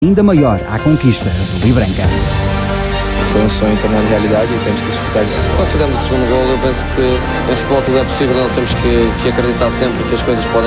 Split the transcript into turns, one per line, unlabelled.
ainda maior à conquista azul e branca.
Foi um sonho tornado realidade e temos que desfrutar disso.
Quando fizemos o segundo gol, eu penso que em futebol tudo é possível, temos que acreditar sempre que as coisas podem